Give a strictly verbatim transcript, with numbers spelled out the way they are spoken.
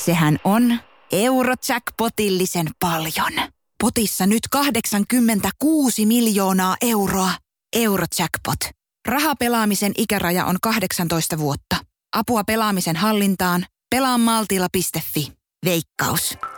Sehän on Eurojackpotillisen paljon. Potissa nyt kahdeksankymmentäkuusi miljoonaa euroa. Eurojackpot. Rahapelaamisen ikäraja on kahdeksantoista vuotta. Apua pelaamisen hallintaan. pelaa maltilla piste fi. Veikkaus.